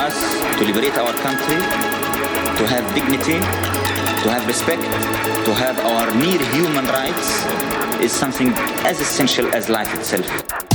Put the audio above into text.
us to liberate our country, to have dignity, to have respect, to have our mere human rights is something as essential as life itself.